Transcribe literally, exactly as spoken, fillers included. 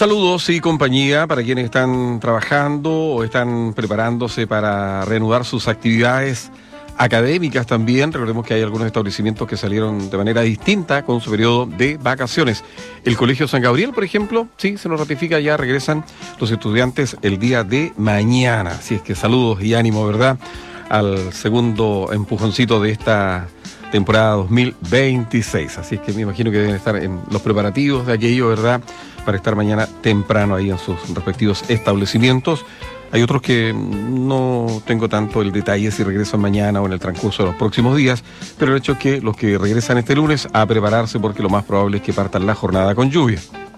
Saludos y compañía para quienes están trabajando o están preparándose para reanudar sus actividades académicas también. Recordemos que hay algunos establecimientos que salieron de manera distinta con su periodo de vacaciones. El Colegio San Gabriel, por ejemplo, sí, se nos ratifica, ya regresan los estudiantes el día de mañana. Así es que saludos y ánimo, ¿verdad?, al segundo empujoncito de esta temporada dos mil veintiséis. Así es que me imagino que deben estar en los preparativos de aquello, ¿verdad?, para estar mañana temprano ahí en sus respectivos establecimientos. Hay otros que no tengo tanto el detalle si regresan mañana o en el transcurso de los próximos días, pero el hecho es que los que regresan este lunes a prepararse, porque lo más probable es que partan la jornada con lluvia.